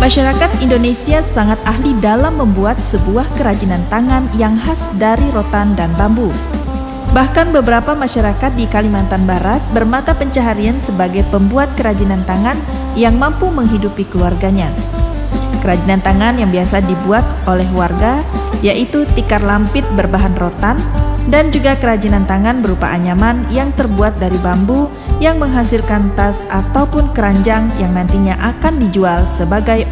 Masyarakat Indonesia sangat ahli dalam membuat sebuah kerajinan tangan yang khas dari rotan dan bambu. Bahkan beberapa masyarakat di Kalimantan Barat bermata pencaharian sebagai pembuat kerajinan tangan yang mampu menghidupi keluarganya. Kerajinan tangan yang biasa dibuat oleh warga yaitu tikar lampit berbahan rotan dan juga kerajinan tangan berupa anyaman yang terbuat dari bambu yang menghasilkan tas ataupun keranjang yang nantinya akan dijual sebagai